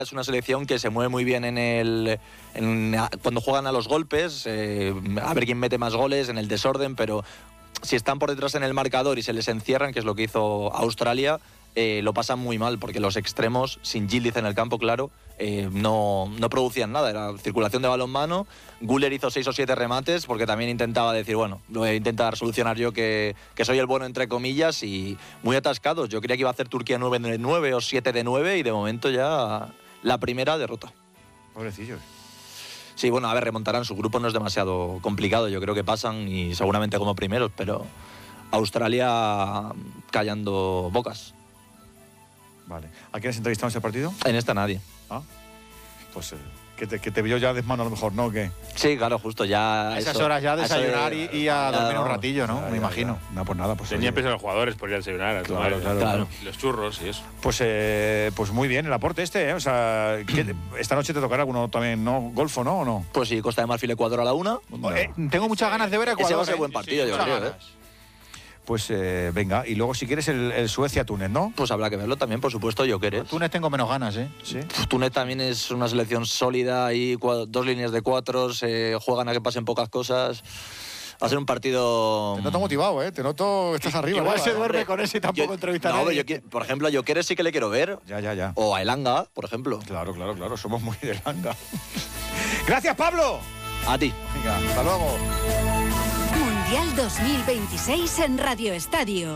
Es una selección que se mueve muy bien cuando juegan a los golpes, a ver quién mete más goles, en el desorden, pero si están por detrás en el marcador y se les encierran, que es lo que hizo Australia, lo pasan muy mal, porque los extremos, sin Yildiz en el campo, claro, no producían nada, era circulación de balonmano. Güler hizo 6 o 7 remates, porque también intentaba decir, bueno, lo voy a intentar solucionar yo, que soy el bueno, entre comillas, y muy atascados. Yo creía que iba a hacer Turquía 9 de 9 o 7 de 9, y de momento ya la primera derrota. Pobrecillos. Sí, bueno, a ver, remontarán. Su grupo no es demasiado complicado, yo creo que pasan, y seguramente como primeros, pero Australia callando bocas. Vale. ¿A quiénes entrevistamos ese partido? En esta nadie. Ah, pues que te vio ya desmano a lo mejor, ¿no? ¿Qué? Sí, claro, justo ya. A esas horas ya desayunar y a dormir un ratillo, ¿no? Me imagino. No, pues nada, pues tenía prisa los jugadores por ir a desayunar, a tomar claro. Los churros y eso. Pues muy bien el aporte O sea, esta noche te tocará alguno también, ¿no? Golfo, ¿no? ¿O no? Pues sí, Costa de Marfil, Ecuador a la 1. Tengo muchas ganas de ver a Ecuador. Ese va a ser buen partido, yo creo. Pues venga, y luego si quieres el Suecia-Túnez, ¿no? Pues habrá que verlo también, por supuesto, yo querés. Túnez tengo menos ganas, ¿eh? Sí. Túnez también es una selección sólida, y 2 líneas de 4, juegan a que pasen pocas cosas. Va a ser un partido... Te noto motivado, ¿eh? Te noto... Estás arriba. Igual se duerme con ese y tampoco entrevistar a nadie. Por ejemplo, a Gyökeres sí que le quiero ver. Ya. O a Elanga, por ejemplo. Claro. Somos muy de Elanga. ¡Gracias, Pablo! A ti. Venga, hasta luego. Mundial 2026 en Radio Estadio.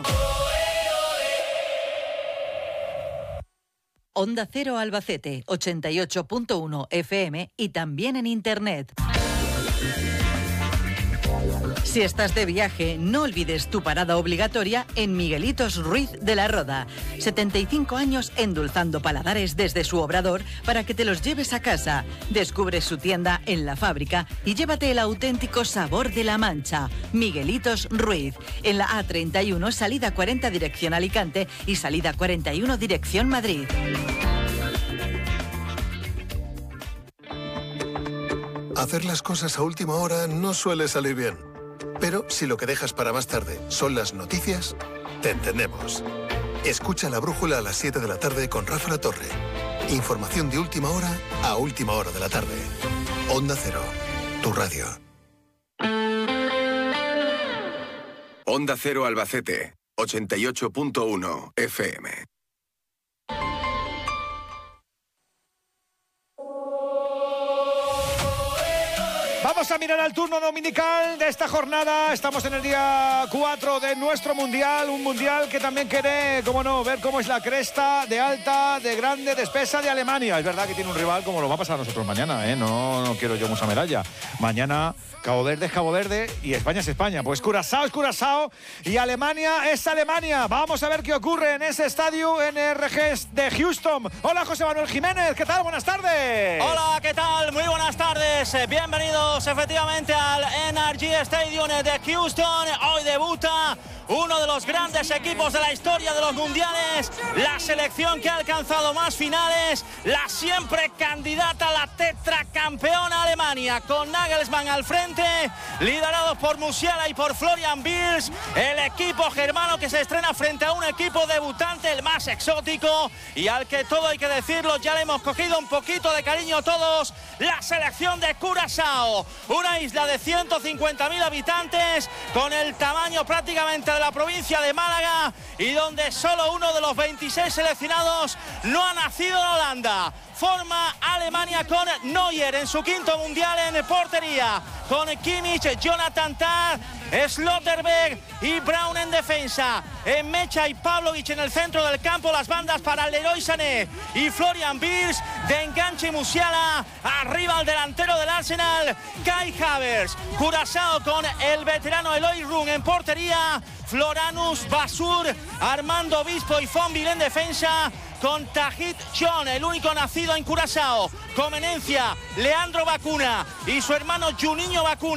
Onda Cero Albacete, 88.1 FM y también en Internet. Si estás de viaje, no olvides tu parada obligatoria en Miguelitos Ruiz de la Roda. 75 años endulzando paladares desde su obrador para que te los lleves a casa. Descubre su tienda en la fábrica y llévate el auténtico sabor de La Mancha. Miguelitos Ruiz, en la A31, salida 40 dirección Alicante y salida 41 dirección Madrid. Hacer las cosas a última hora no suele salir bien. Pero si lo que dejas para más tarde son las noticias, te entendemos. Escucha La Brújula a las 7 de la tarde con Rafa La Torre. Información de última hora a última hora de la tarde. Onda Cero, tu radio. Onda Cero Albacete, 88.1 FM. Vamos a mirar al turno dominical de esta jornada. Estamos en el día 4 de nuestro Mundial. Un Mundial que también quiere, cómo no, ver cómo es la cresta de alta, de grande, de espesa de Alemania. Es verdad que tiene un rival como lo va a pasar a nosotros mañana, ¿eh? No quiero yo mucha medalla. Mañana Cabo Verde es Cabo Verde y España es España. Pues Curazao es Curazao y Alemania es Alemania. Vamos a ver qué ocurre en ese estadio NRG de Houston. Hola, José Manuel Jiménez. ¿Qué tal? Buenas tardes. Hola, ¿qué tal? Muy buenas tardes. Bienvenidos efectivamente al NRG Stadium de Houston. Hoy debuta uno de los grandes equipos de la historia de los mundiales, la selección que ha alcanzado más finales, la siempre candidata a la tetracampeona Alemania, con Nagelsmann al frente, liderados por Musiala y por Florian Wirtz, el equipo germano que se estrena frente a un equipo debutante, el más exótico, y al que todo hay que decirlo, ya le hemos cogido un poquito de cariño todos, la selección de Curazao, una isla de 150.000 habitantes, con el tamaño prácticamente de la provincia de Málaga, y donde solo uno de los 26 seleccionados no ha nacido en Holanda. Forma Alemania con Neuer en su quinto mundial en portería, con Kimmich, Jonathan Tah, Slotterberg y Braun en defensa, en Mecha y Pavlovic en el centro del campo, las bandas para Leroy Sané y Florian Wirtz, de enganche Musiala, arriba el delantero del Arsenal, Kai Havertz. Curazao con el veterano Eloy Run en portería, Floranus, Basur, Armando Obispo y Fonville en defensa, con Tahith Chong, el único nacido en Curazao, Comenencia, Leandro Bacuna y su hermano Juninho Bacuna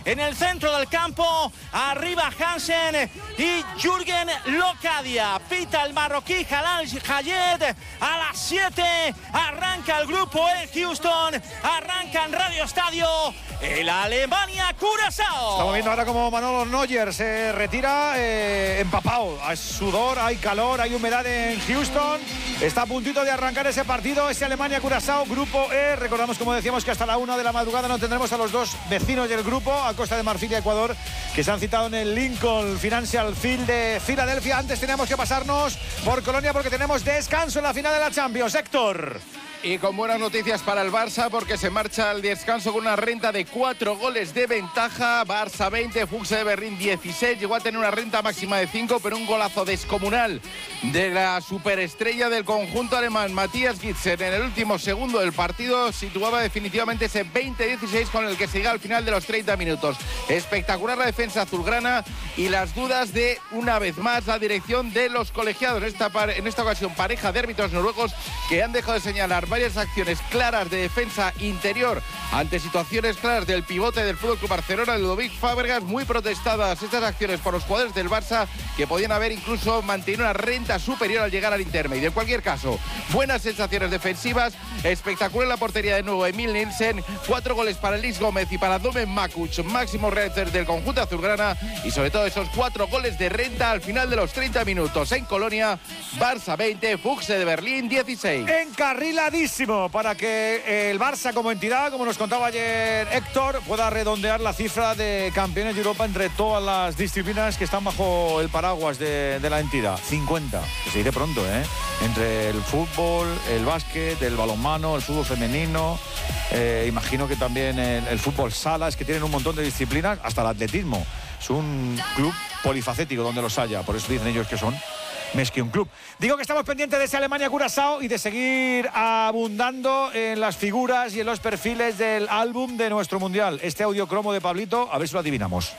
en el centro del campo, arriba Hansen y Jürgen Locadia. Pita el marroquí Jalal Hayed. A las 7 arranca el grupo en Houston, arranca en Radio Estadio el Alemania-Curazao. Estamos viendo ahora como Manolo Neuer se retira empapado. Hay sudor, hay calor, hay humedad en Houston. Está a puntito de arrancar ese partido, ese Alemania-Curazao, grupo E. Recordamos, como decíamos, que hasta la 1 de la madrugada no tendremos a los dos vecinos del grupo, a Costa de Marfil y Ecuador, que se han citado en el Lincoln Financial Field de Filadelfia. Antes tenemos que pasarnos por Colonia porque tenemos descanso en la final de la Champions. Héctor. Y con buenas noticias para el Barça porque se marcha al descanso con una renta de 4 goles de ventaja. Barça 20, Fuchs de Berlín 16. Llegó a tener una renta máxima de 5, pero un golazo descomunal de la superestrella del conjunto alemán, Matthias Gitzel, en el último segundo del partido situaba definitivamente ese 20-16 con el que se llega al final de los 30 minutos. Espectacular la defensa azulgrana y las dudas de, una vez más, la dirección de los colegiados. En esta ocasión, pareja de árbitros noruegos que han dejado de señalar varias acciones claras de defensa interior ante situaciones claras del pivote del FC Barcelona, Ludovic Fábregas, muy protestadas estas acciones por los jugadores del Barça, que podían haber incluso mantenido una renta superior al llegar al intermedio. En cualquier caso, buenas sensaciones defensivas, espectacular la portería de nuevo Emil Nielsen, 4 goles para Luis Gómez y para Domen Makuch, máximo récord del conjunto azulgrana, y sobre todo esos 4 goles de renta al final de los 30 minutos. En Colonia, Barça 20, Fuchs de Berlín 16. Encarriladísimo para que el Barça como entidad, como nos contaba ayer Héctor, pueda redondear la cifra de campeones de Europa entre todas las disciplinas que están bajo el paraguas de la entidad. 50, que se dice pronto, ¿eh? Entre el fútbol, el básquet, el balonmano, el fútbol femenino, imagino que también el fútbol sala, es que tienen un montón de disciplinas, hasta el atletismo. Es un club polifacético donde los haya, por eso dicen ellos que son más que un club. Digo que estamos pendientes de ese Alemania-Curazao y de seguir abundando en las figuras y en los perfiles del álbum de nuestro Mundial. Este audiocromo de Pablito, a ver si lo adivinamos.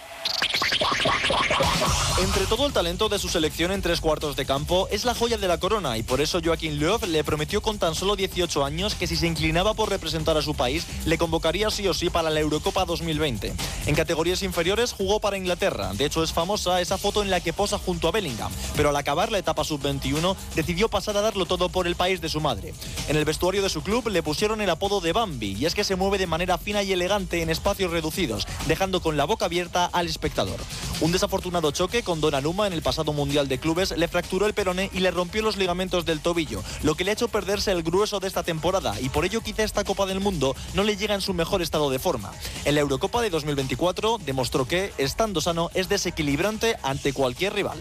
Entre todo el talento de su selección en 3 cuartos de campo, es la joya de la corona, y por eso Joachim Löw le prometió con tan solo 18 años que si se inclinaba por representar a su país, le convocaría sí o sí para la Eurocopa 2020. En categorías inferiores jugó para Inglaterra. De hecho, es famosa esa foto en la que posa junto a Bellingham, pero al acabar la etapa sub-21 decidió pasar a darlo todo por el país de su madre. En el vestuario de su club le pusieron el apodo de Bambi, y es que se mueve de manera fina y elegante en espacios reducidos, dejando con la boca abierta al espectador. Un desafortunado choque con Donnarumma en el pasado Mundial de Clubes le fracturó el peroné y le rompió los ligamentos del tobillo, lo que le ha hecho perderse el grueso de esta temporada, y por ello quizá esta Copa del Mundo no le llega en su mejor estado de forma. En la Eurocopa de 2024 demostró que, estando sano, es desequilibrante ante cualquier rival.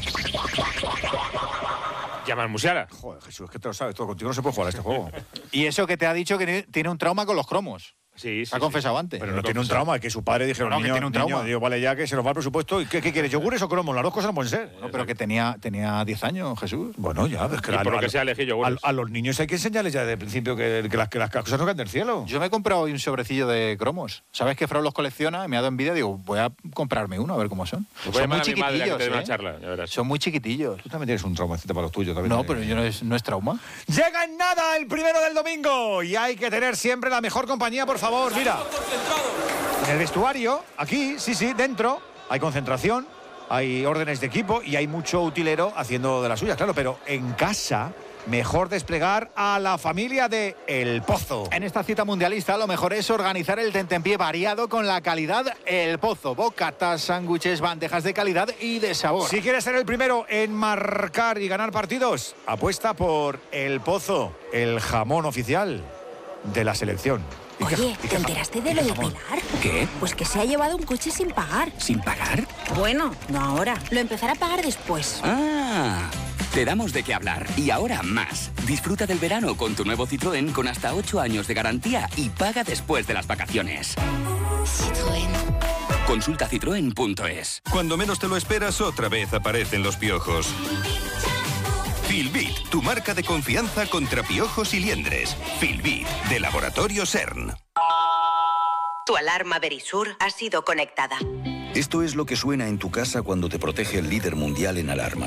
Llama al Musiala. Joder, Jesús, es que te lo sabes todo. Contigo no se puede jugar a este juego. Y eso que te ha dicho que tiene un trauma con los cromos. Sí, ha confesado antes. Pero no tiene un trauma, que su padre dijeron, que tiene un trauma. Digo, vale, ya que se nos va el presupuesto. ¿Y qué quieres, yogures o cromos? Las dos cosas no pueden ser. No, pero que tenía 10 años, Jesús. Bueno, ya. Es que por lo que sea elegir yogures. A los niños hay que enseñarles ya desde el principio que las cosas no caen del cielo. Yo me he comprado hoy un sobrecillo de cromos. ¿Sabes que Fran los colecciona? Me ha dado envidia. Digo, voy a comprarme uno a ver cómo son. Son muy chiquitillos, una charla, ya verás. Son muy chiquitillos. Tú también tienes un trauma para los tuyos. No, pero yo no es trauma. Llega en nada el primero del domingo y hay que tener siempre la mejor compañía, por favor. Mira, en el vestuario, aquí, sí, dentro, hay concentración, hay órdenes de equipo y hay mucho utilero haciendo de las suyas, claro, pero en casa, mejor desplegar a la familia de El Pozo. En esta cita mundialista lo mejor es organizar el tentempié variado con la calidad El Pozo. Bocatas, sándwiches, bandejas de calidad y de sabor. Si quieres ser el primero en marcar y ganar partidos, apuesta por El Pozo, el jamón oficial de la selección. Oye, ¿te enteraste de lo de Pilar? ¿Qué? Pues que se ha llevado un coche sin pagar. ¿Sin pagar? Bueno, no ahora. Lo empezará a pagar después. Ah, te damos de qué hablar. Y ahora más. Disfruta del verano con tu nuevo Citroën con hasta 8 años de garantía y paga después de las vacaciones. Citroën. Consulta citroen.es. Cuando menos te lo esperas, otra vez aparecen los piojos. Filbit, tu marca de confianza contra piojos y liendres. Filbit, de Laboratorio CERN. Tu alarma Verisur ha sido conectada. Esto es lo que suena en tu casa cuando te protege el líder mundial en alarmas.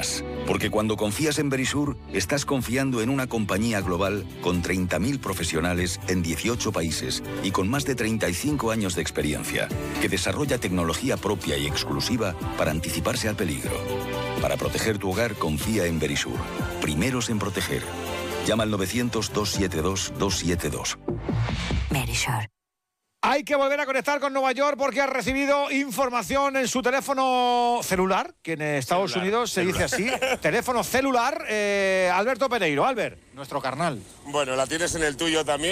Porque cuando confías en Verisur, estás confiando en una compañía global con 30.000 profesionales en 18 países y con más de 35 años de experiencia, que desarrolla tecnología propia y exclusiva para anticiparse al peligro. Para proteger tu hogar, confía en Verisur. Primeros en proteger. Llama al 900-272-272. Verisur. Hay que volver a conectar con Nueva York porque ha recibido información en su teléfono celular, que en Estados Unidos se dice así, teléfono celular. Alberto Pereiro, Albert. Nuestro carnal. Bueno, la tienes en el tuyo también.